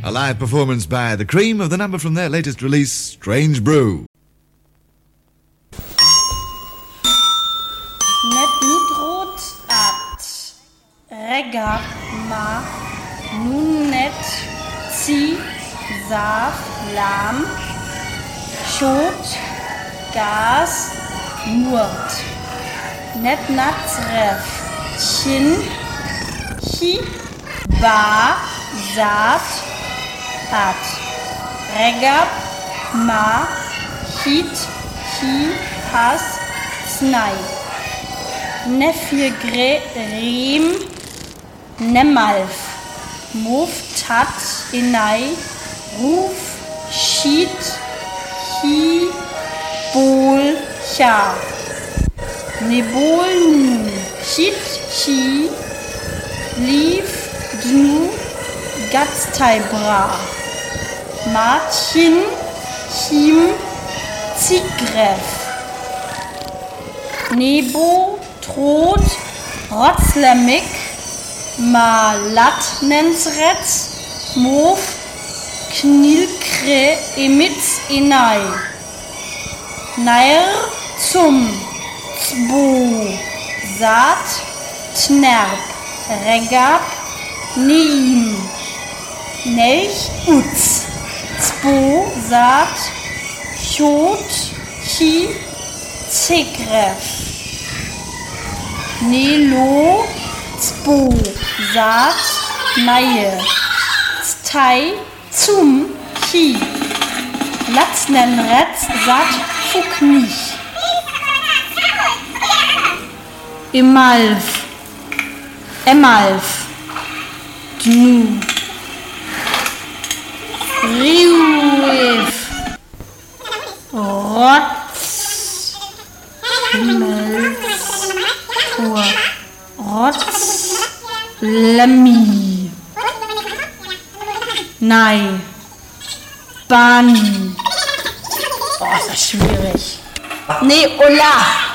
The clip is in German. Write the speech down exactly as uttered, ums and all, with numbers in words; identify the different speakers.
Speaker 1: A live performance by The Cream of the number from their latest release, Strange Brew.
Speaker 2: Net nutrot at rega ma nunet zi saf lam schot gas murt net natref chin chi ba zat at regab ma hit hi has snai nefir gre rem nemalf muf tat inai ruf shit hi bol cha nebol nu shit chi lief dnu gatstai bra Martin him zigref nebo trot rotzlemik ma lat nensret mof knilkre emitz inai nair zum zbo zat tnerp regab neim nelch utz zbo zat chot chi zigref Nelo zbo zat naie stai zum chi latznen retz zat fuknich emalf emalf dnu riuef rotz melz Rotz, Lemmi, Nei, Bani. Oh, ist das schwierig. Nee, Ola.